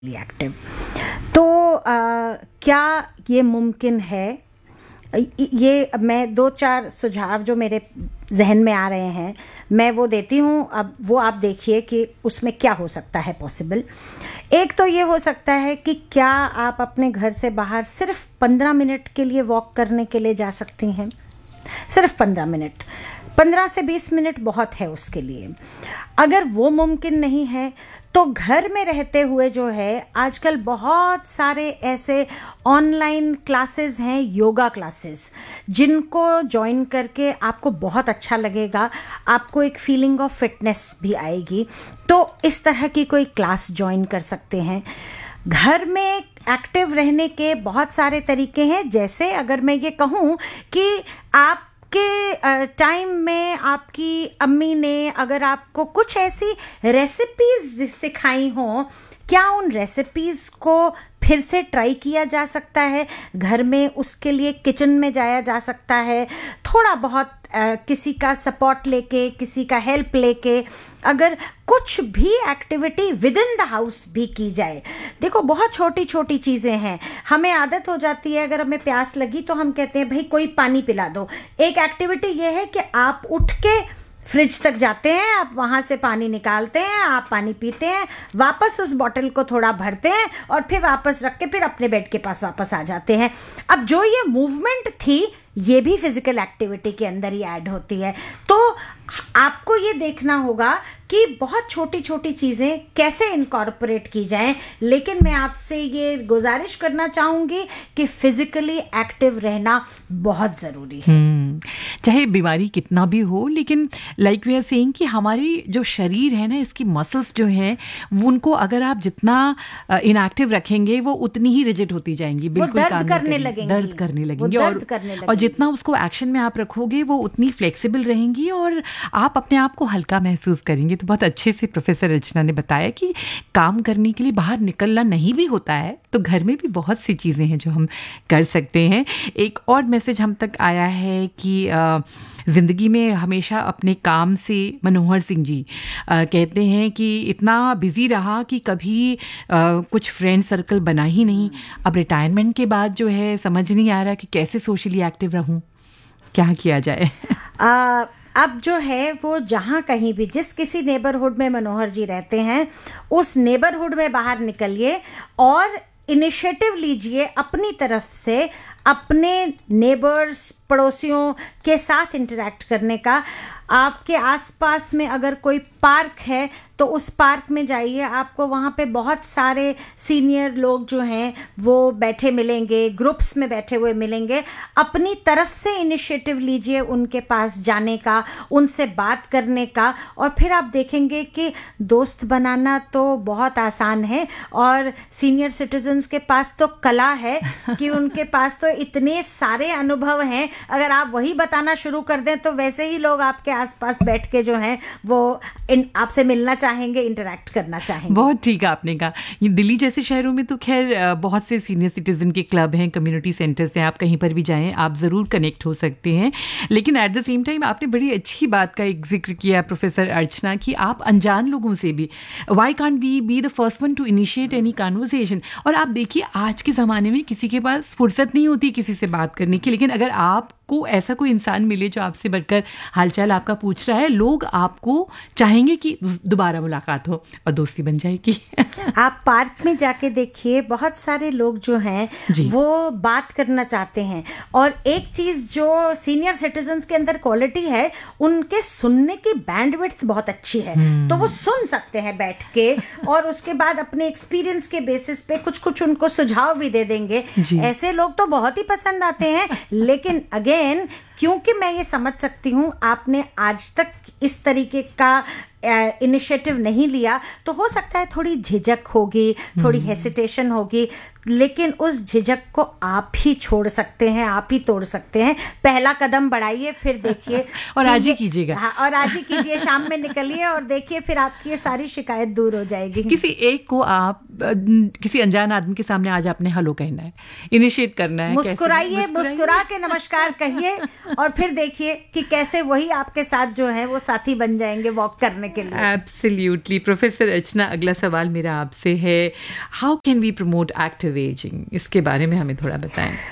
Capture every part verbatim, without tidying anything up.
Active. तो आ, क्या ये मुमकिन है? ये मैं दो चार सुझाव जो मेरे जहन में आ रहे हैं मैं वो देती हूँ, अब वो आप देखिए कि उसमें क्या हो सकता है पॉसिबल। एक तो ये हो सकता है कि क्या आप अपने घर से बाहर सिर्फ पंद्रह मिनट के लिए वॉक करने के लिए जा सकती हैं। सिर्फ पंद्रह मिनट, पंद्रह से बीस मिनट बहुत है उसके लिए। अगर वो मुमकिन नहीं है तो घर में रहते हुए जो है आजकल बहुत सारे ऐसे ऑनलाइन क्लासेस हैं, योगा क्लासेस, जिनको ज्वाइन करके आपको बहुत अच्छा लगेगा, आपको एक फीलिंग ऑफ फिटनेस भी आएगी। तो इस तरह की कोई क्लास ज्वाइन कर सकते हैं। घर में एक्टिव रहने के बहुत सारे तरीके हैं। जैसे अगर मैं ये कहूँ कि आप के टाइम में आपकी अम्मी ने अगर आपको कुछ ऐसी रेसिपीज सिखाई हो, क्या उन रेसिपीज को फिर से ट्राई किया जा सकता है घर में? उसके लिए किचन में जाया जा सकता है, थोड़ा बहुत आ, किसी का सपोर्ट लेके, किसी का हेल्प लेके, अगर कुछ भी activity with in the house भी की जाए। देखो बहुत छोटी छोटी चीज़ें हैं। हमें आदत हो जाती है, अगर हमें प्यास लगी तो हम कहते हैं भाई कोई पानी पिला दो। एक एक्टिविटी ये है कि आप उठ के फ्रिज तक जाते हैं, आप वहाँ से पानी निकालते हैं, आप पानी पीते हैं, वापस उस बॉटल को थोड़ा भरते हैं और फिर वापस रख के फिर अपने बेड के पास वापस आ जाते हैं। अब जो ये मूवमेंट थी ये भी फिजिकल एक्टिविटी के अंदर ही ऐड होती है। तो आपको ये देखना होगा कि बहुत छोटी छोटी चीज़ें कैसे इनकॉर्पोरेट की जाएं। लेकिन मैं आपसे ये गुजारिश करना चाहूँगी कि फिजिकली एक्टिव रहना बहुत ज़रूरी है। चाहे बीमारी कितना भी हो, लेकिन लाइक वी आर सेइंग कि हमारी जो शरीर है ना, इसकी मसल्स जो हैं उनको अगर आप जितना इनएक्टिव रखेंगे वो उतनी ही रिजिड होती जाएंगी, बिल्कुल दर्द करने लगेंगे, दर्द करने लगेंगे और, लगेंगे। और जितना उसको एक्शन में आप रखोगे वो उतनी फ्लेक्सिबल रहेंगी और आप अपने आप को हल्का महसूस करेंगे। तो बहुत अच्छे से प्रोफेसर रचना ने बताया कि काम करने के लिए बाहर निकलना नहीं भी होता है तो घर में भी बहुत सी चीज़ें हैं जो हम कर सकते हैं। एक और मैसेज हम तक आया है कि ज़िंदगी में हमेशा अपने काम से, मनोहर सिंह जी आ, कहते हैं कि इतना बिज़ी रहा कि कभी आ, कुछ फ्रेंड सर्कल बना ही नहीं। अब रिटायरमेंट के बाद जो है समझ नहीं आ रहा कि कैसे सोशली एक्टिव रहूं, क्या किया जाए? आ, अब जो है वो जहाँ कहीं भी जिस किसी नेबरहुड में मनोहर जी रहते हैं उस नेबरहुड में बाहर निकलिए और इनिशिएटिव लीजिए अपनी तरफ से, अपने नेबर्स, पड़ोसियों के साथ इंटरैक्ट करने का। आपके आसपास में अगर कोई पार्क है तो उस पार्क में जाइए, आपको वहाँ पे बहुत सारे सीनियर लोग जो हैं वो बैठे मिलेंगे, ग्रुप्स में बैठे हुए मिलेंगे। अपनी तरफ से इनिशिएटिव लीजिए उनके पास जाने का, उनसे बात करने का, और फिर आप देखेंगे कि दोस्त बनाना तो बहुत आसान है। और सीनियर सिटीजन्स के पास तो कला है कि उनके पास तो इतने सारे अनुभव हैं, अगर आप वही बताना शुरू कर दें तो वैसे ही लोग आपके आसपास बैठ के जो हैं वो आपसे मिलना चाहेंगे, इंटरैक्ट करना चाहेंगे। बहुत ठीक है आपने कहा। ये दिल्ली जैसे शहरों में तो खैर बहुत से सीनियर सिटीजन के क्लब हैं, कम्युनिटी सेंटर्स हैं, आप कहीं पर भी जाएं आप ज़रूर कनेक्ट हो सकते हैं। लेकिन एट द सेम टाइम आपने बड़ी अच्छी बात का एक जिक्र किया प्रोफेसर अर्चना कि आप अनजान लोगों से भी, why can't we be the first one two initiate any conversation. और आप देखिए आज के ज़माने में किसी के पास फुर्सत नहीं होती किसी से बात करने की, लेकिन अगर आपको ऐसा कोई इंसान मिले जो आपसे बढ़कर हालचाल आपका पूछ रहा है, लोग आपको चाहेंगे कि दोबारा मुलाकात हो और दोस्ती बन जाएगी। आप पार्क में जाके देखिए, बहुत सारे लोग जो हैं वो बात करना चाहते हैं। और एक चीज़ जो सीनियर सिटीजन्स के अंदर क्वालिटी है, उनके सुनने की बैंडविड्थ बहुत अच्छी है। तो वो सुन सकते हैं बैठ के और उसके बाद अपने एक्सपीरियंस के बेसिस पे कुछ कुछ उनको सुझाव भी दे देंगे। ऐसे लोग तो बहुत ही पसंद आते हैं। लेकिन अगेन, क्योंकि मैं ये समझ सकती हूँ आपने आज तक इस तरीके का इनिशिएटिव नहीं लिया, तो हो सकता है थोड़ी झिझक होगी, थोड़ी हेसिटेशन होगी, लेकिन उस झिझक को आप ही छोड़ सकते हैं, आप ही तोड़ सकते हैं। पहला कदम बढ़ाइए, फिर देखिए और आज ही कीजिएगा। हाँ, और आज ही कीजिए, शाम में निकलिए और देखिए, फिर आपकी ये सारी शिकायत दूर हो जाएगी। किसी एक को आप किसी अनजान आदमी के सामने आज आपने हेलो कहना है, इनिशिएट करना है, मुस्कुराइए, मुस्कुरा के नमस्कार कहिए और फिर देखिए कि कैसे वही आपके साथ जो है वो साथी बन जाएंगे वॉक करने के लिए। एब्सोल्युटली। प्रोफेसर अर्चना, अगला सवाल मेरा आपसे है, how can we promote active ageing? इसके बारे में हमें थोड़ा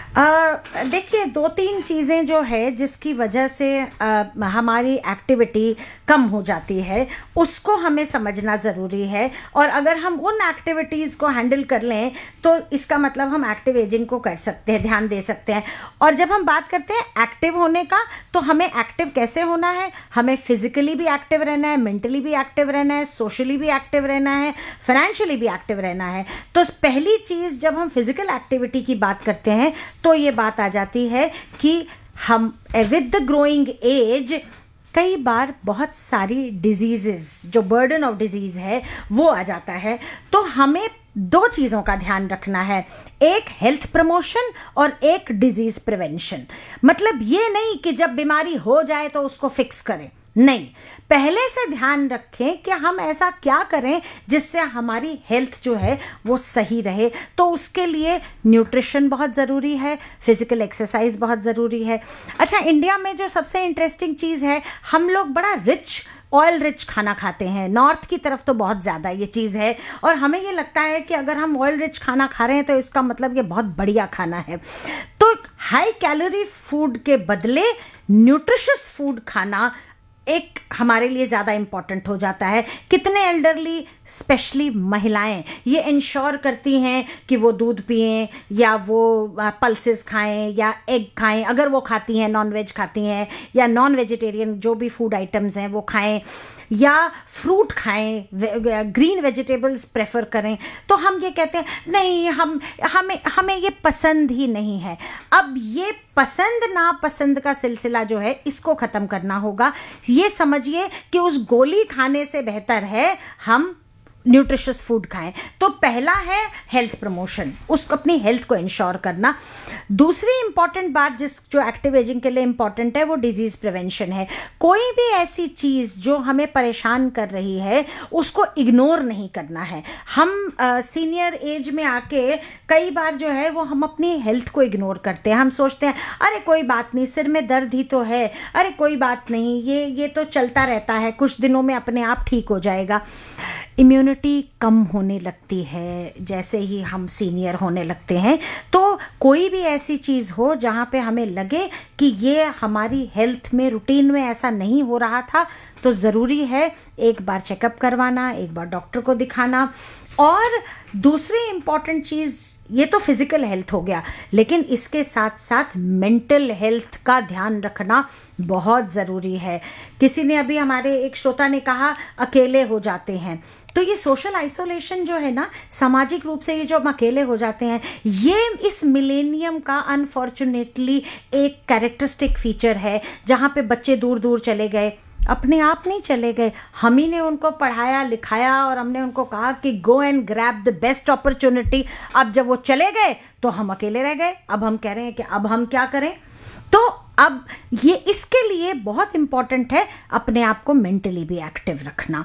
बताएं। देखिए, दो तीन चीज़ें जो है जिसकी वजह से आ, हमारी एक्टिविटी कम हो जाती है, उसको हमें समझना ज़रूरी है। और अगर हम उन एक्टिविटीज़ को हैंडल कर लें तो इसका मतलब हम एक्टिव एजिंग को कर सकते हैं, ध्यान दे सकते हैं। और जब हम बात करते हैं एक्टिव होने का, तो हमें एक्टिव कैसे होना है? हमें फिजिकली भी एक्टिव रहना है, मेंटली भी एक्टिव रहना है, सोशली भी एक्टिव रहना है, फाइनेंशियली भी एक्टिव रहना है। तो पहली चीज़, जब हम फिजिकल एक्टिविटी की बात करते हैं तो ये बात आ जाती है कि हम विद द ग्रोइंग एज कई बार बहुत सारी डिजीज़ेस, जो बर्डन ऑफ डिजीज़ है वो आ जाता है। तो हमें दो चीज़ों का ध्यान रखना है, एक हेल्थ प्रमोशन और एक डिजीज़ प्रिवेंशन। मतलब ये नहीं कि जब बीमारी हो जाए तो उसको फिक्स करें, नहीं, पहले से ध्यान रखें कि हम ऐसा क्या करें जिससे हमारी हेल्थ जो है वो सही रहे। तो उसके लिए न्यूट्रिशन बहुत ज़रूरी है, फिजिकल एक्सरसाइज बहुत ज़रूरी है। अच्छा, इंडिया में जो सबसे इंटरेस्टिंग चीज़ है, हम लोग बड़ा रिच, ऑयल रिच खाना खाते हैं। नॉर्थ की तरफ तो बहुत ज़्यादा ये चीज़ है, और हमें ये लगता है कि अगर हम ऑयल रिच खाना खा रहे हैं तो इसका मतलब ये बहुत बढ़िया खाना है। तो हाई कैलोरी फूड के बदले न्यूट्रिशियस फूड खाना एक हमारे लिए ज़्यादा इम्पॉर्टेंट हो जाता है। कितने एल्डरली, स्पेशली महिलाएं, ये इंश्योर करती हैं कि वो दूध पिएं या वो पल्सेस खाएं या एग खाएं, अगर वो खाती हैं, नॉन वेज खाती हैं या नॉन वेजिटेरियन जो भी फूड आइटम्स हैं वो खाएं, या फ्रूट खाएं, ग्रीन वेजिटेबल्स प्रेफर करें। तो हम ये कहते हैं नहीं, हम हमें हमें ये पसंद ही नहीं है। अब ये पसंद नापसंद का सिलसिला जो है इसको ख़त्म करना होगा। ये समझिए कि उस गोली खाने से बेहतर है हम न्यूट्रिशियस फूड खाएं। तो पहला है हेल्थ प्रमोशन, उसको अपनी हेल्थ को इंश्योर करना। दूसरी इंपॉर्टेंट बात जिस जो एक्टिव एजिंग के लिए इंपॉर्टेंट है वो डिजीज़ प्रिवेंशन है। कोई भी ऐसी चीज़ जो हमें परेशान कर रही है उसको इग्नोर नहीं करना है। हम सीनियर एज में आके कई बार जो है वो हम अपनी हेल्थ को इग्नोर करते हैं। हम सोचते हैं अरे कोई बात नहीं, सिर में दर्द ही तो है, अरे कोई बात नहीं, ये ये तो चलता रहता है, कुछ दिनों में अपने आप ठीक हो जाएगा। इम्यूनिटी कम होने लगती है जैसे ही हम सीनियर होने लगते हैं। तो कोई भी ऐसी चीज़ हो जहाँ पे हमें लगे कि ये हमारी हेल्थ में, रूटीन में ऐसा नहीं हो रहा था, तो ज़रूरी है एक बार चेकअप करवाना, एक बार डॉक्टर को दिखाना। और दूसरी इम्पॉर्टेंट चीज़, ये तो फिज़िकल हेल्थ हो गया, लेकिन इसके साथ साथ मेंटल हेल्थ का ध्यान रखना बहुत ज़रूरी है। किसी ने अभी, हमारे एक श्रोता ने कहा अकेले हो जाते हैं, तो ये सोशल आइसोलेशन जो है ना, सामाजिक रूप से ये जो हम अकेले हो जाते हैं, ये इस मिलेनियम का अनफॉर्चुनेटली एक कैरेक्टरिस्टिक फीचर है। जहाँ पे बच्चे दूर दूर चले गए, अपने आप नहीं चले गए, हम ही ने उनको पढ़ाया लिखाया और हमने उनको कहा कि go and grab the best opportunity. अब जब वो चले गए तो हम अकेले रह गए। अब हम कह रहे हैं कि अब हम क्या करें। तो अब ये इसके लिए बहुत इम्पॉर्टेंट है अपने आप को मेंटली भी एक्टिव रखना।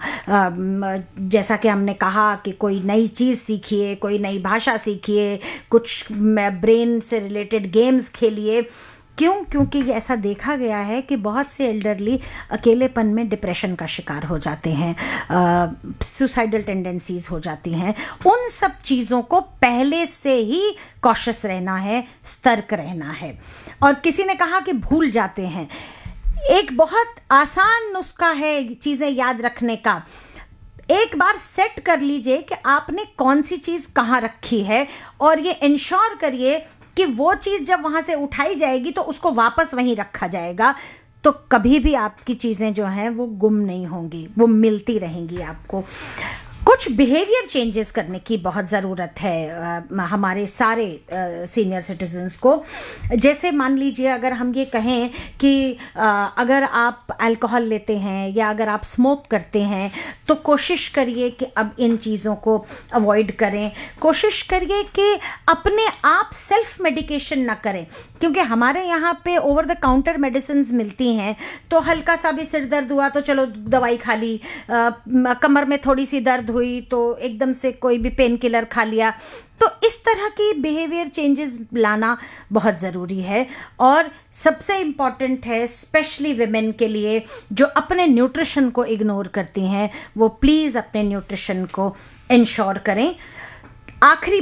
जैसा कि हमने कहा कि कोई नई चीज़ सीखिए, कोई नई भाषा सीखिए, कुछ ब्रेन से रिलेटेड गेम्स खेलिए। क्यों? क्योंकि ऐसा देखा गया है कि बहुत से एल्डरली अकेलेपन में डिप्रेशन का शिकार हो जाते हैं, सुसाइडल टेंडेंसीज हो जाती हैं। उन सब चीज़ों को पहले से ही कॉशियस रहना है, सतर्क रहना है। और किसी ने कहा कि भूल जाते हैं। एक बहुत आसान नुस्खा है चीज़ें याद रखने का। एक बार सेट कर लीजिए कि आपने कौन सी चीज़ कहाँ रखी है, और ये इंश्योर करिए कि वो चीज़ जब वहाँ से उठाई जाएगी तो उसको वापस वहीं रखा जाएगा। तो कभी भी आपकी चीज़ें जो हैं वो गुम नहीं होंगी, वो मिलती रहेंगी आपको। कुछ बिहेवियर चेंजेस करने की बहुत ज़रूरत है आ, हमारे सारे सीनियर सिटीजन्स को। जैसे मान लीजिए अगर हम ये कहें कि आ, अगर आप अल्कोहल लेते हैं या अगर आप स्मोक करते हैं तो कोशिश करिए कि अब इन चीज़ों को अवॉइड करें। कोशिश करिए कि अपने आप सेल्फ मेडिकेशन ना करें, क्योंकि हमारे यहाँ पे ओवर द काउंटर मेडिसिन्स मिलती हैं। तो हल्का सा भी सिर दर्द हुआ तो चलो दवाई खा ली, आ, कमर में थोड़ी सी दर्द हुई तो एकदम से कोई भी पेन किलर खा लिया। तो इस तरह की बिहेवियर चेंजेस लाना बहुत ज़रूरी है। और सबसे इम्पॉर्टेंट है स्पेशली विमेन के लिए जो अपने न्यूट्रिशन को इग्नोर करती हैं, वो प्लीज़ अपने न्यूट्रिशन को इंश्योर करें। आखिरी